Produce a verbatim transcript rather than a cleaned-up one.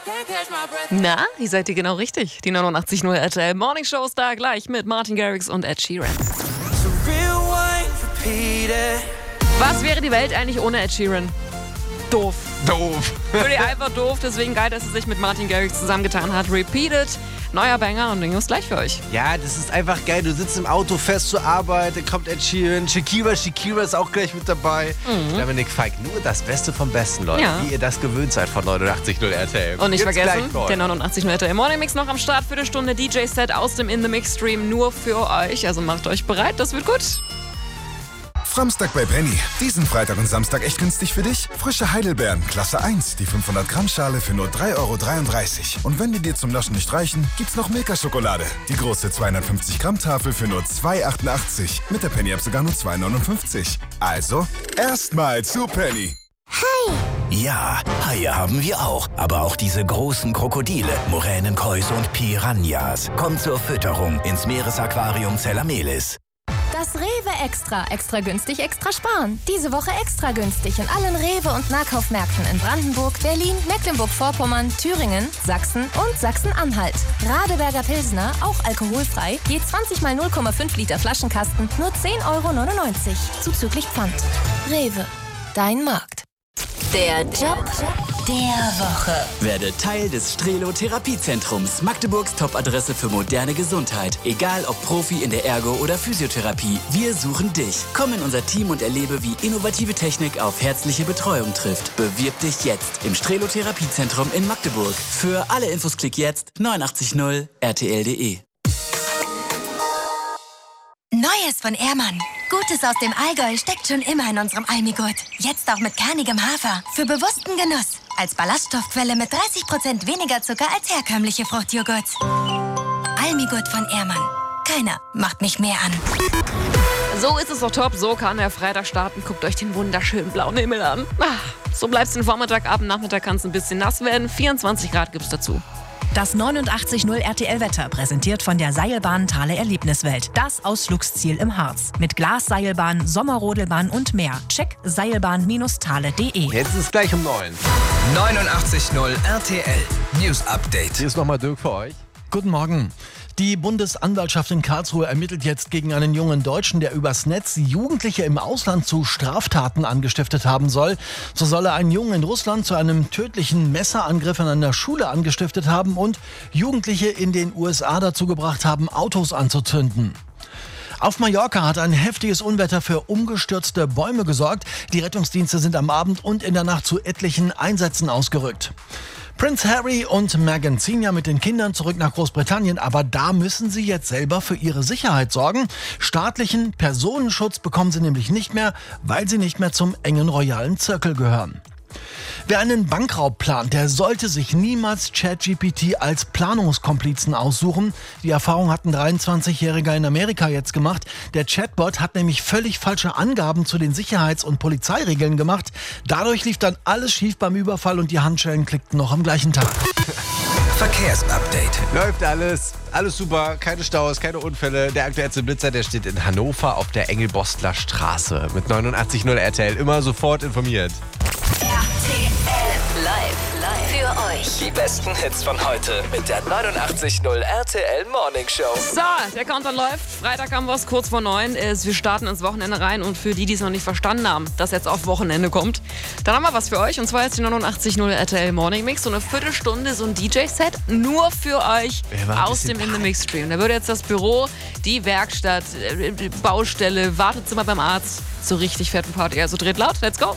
Na, ihr seid ihr genau richtig. Die neunundachtzig Komma null R T L Morning Show ist da gleich mit Martin Garrix und Ed Sheeran. Was wäre die Welt eigentlich ohne Ed Sheeran? Doof. Doof. Würde einfach doof, deswegen geil, dass er sich mit Martin Garrix zusammengetan hat. Repeated, neuer Banger und den News gleich für euch. Ja, das ist einfach geil. Du sitzt im Auto, fährst zur Arbeit, dann kommt Ed Sheeran, Shakira, Shakira ist auch gleich mit dabei. Mhm. Dominik Feig, nur das Beste vom Besten, Leute. Ja. Wie ihr das gewöhnt seid von neunundachtzig Komma null R T L. Und nicht Gibt's vergessen, gleich der neunundachtzig Komma null R T L Morning Mix noch am Start für eine Stunde D J-Set aus dem In The Mix Stream nur für euch. Also macht euch bereit, das wird gut. Samstag bei Penny. Diesen Freitag und Samstag echt günstig für dich? Frische Heidelbeeren, Klasse eins, die fünfhundert Gramm Schale für nur drei Euro dreiunddreißig. Und wenn die dir zum Naschen nicht reichen, gibt's noch Milka-Schokolade. Die große zweihundertfünfzig Gramm Tafel für nur zwei Euro achtundachtzig. Mit der Penny-App sogar nur zwei Euro neunundfünfzig. Also, erstmal zu Penny. Hai! Ja, Haie haben wir auch. Aber auch diese großen Krokodile, Muränen, Käuse und Piranhas. Kommt zur Fütterung ins Meeresaquarium Zellamelis. Das Rewe Extra. Extra günstig, extra sparen. Diese Woche extra günstig in allen Rewe- und Nahkaufmärkten in Brandenburg, Berlin, Mecklenburg-Vorpommern, Thüringen, Sachsen und Sachsen-Anhalt. Radeberger Pilsner, auch alkoholfrei, je zwanzig mal null Komma fünf Liter Flaschenkasten, nur zehn Euro neunundneunzig. Zuzüglich Pfand. Rewe. Dein Markt. Der Job der Woche. Werde Teil des Strelo-Therapiezentrums, Magdeburgs Top-Adresse für moderne Gesundheit. Egal ob Profi in der Ergo- oder Physiotherapie, wir suchen dich. Komm in unser Team und erlebe, wie innovative Technik auf herzliche Betreuung trifft. Bewirb dich jetzt im Strelo-Therapiezentrum in Magdeburg. Für alle Infos klick jetzt neunundachtzig Komma null R T L Punkt de. Neues von Ehrmann. Gutes aus dem Allgäu steckt schon immer in unserem Almigurt. Jetzt auch mit kernigem Hafer. Für bewussten Genuss. Als Ballaststoffquelle mit dreißig Prozent weniger Zucker als herkömmliche Fruchtjoghurts. Almigurt von Ehrmann. Keiner macht mich mehr an. So ist es doch top, so kann der Freitag starten. Guckt euch den wunderschönen blauen Himmel an. Ach, so bleibt's den Vormittag, Abend, Nachmittag kann es ein bisschen nass werden. vierundzwanzig Grad gibt's dazu. Das neunundachtzig Komma null R T L-Wetter präsentiert von der Seilbahn Thale Erlebniswelt. Das Ausflugsziel im Harz. Mit Glasseilbahn, Sommerrodelbahn und mehr. Check seilbahn Thale punkt de. Jetzt ist es gleich um neun. neunundachtzig Komma null R T L News Update. Hier ist nochmal Dirk für euch. Guten Morgen. Die Bundesanwaltschaft in Karlsruhe ermittelt jetzt gegen einen jungen Deutschen, der übers Netz Jugendliche im Ausland zu Straftaten angestiftet haben soll. So soll er einen Jungen in Russland zu einem tödlichen Messerangriff an einer Schule angestiftet haben und Jugendliche in den U S A dazu gebracht haben, Autos anzuzünden. Auf Mallorca hat ein heftiges Unwetter für umgestürzte Bäume gesorgt. Die Rettungsdienste sind am Abend und in der Nacht zu etlichen Einsätzen ausgerückt. Prince Harry und Meghan ziehen ja mit den Kindern zurück nach Großbritannien, aber da müssen sie jetzt selber für ihre Sicherheit sorgen. Staatlichen Personenschutz bekommen sie nämlich nicht mehr, weil sie nicht mehr zum engen royalen Zirkel gehören. Wer einen Bankraub plant, der sollte sich niemals ChatGPT als Planungskomplizen aussuchen. Die Erfahrung hat ein dreiundzwanzigjähriger in Amerika jetzt gemacht. Der Chatbot hat nämlich völlig falsche Angaben zu den Sicherheits- und Polizeiregeln gemacht. Dadurch lief dann alles schief beim Überfall und die Handschellen klickten noch am gleichen Tag. Verkehrsupdate. Läuft alles. Alles super. Keine Staus, keine Unfälle. Der aktuellste Blitzer, der steht in Hannover auf der Engelbostler Straße. Mit neunundachtzig Komma null R T L. Immer sofort informiert. R T L live, live für euch. Die besten Hits von heute mit der neunundachtzig Komma null R T L Morning Show. So, der Countdown läuft. Freitag haben wir es kurz vor neun. Wir starten ins Wochenende rein und für die, die es noch nicht verstanden haben, dass jetzt auf Wochenende kommt, dann haben wir was für euch und zwar jetzt die neunundachtzig Komma null R T L Morning Mix. So eine Viertelstunde, so ein D J-Set nur für euch aus dem In The Mix Stream. Da würde jetzt das Büro, die Werkstatt, die Baustelle, Wartezimmer beim Arzt so richtig fetten Party. Also dreht laut, let's go.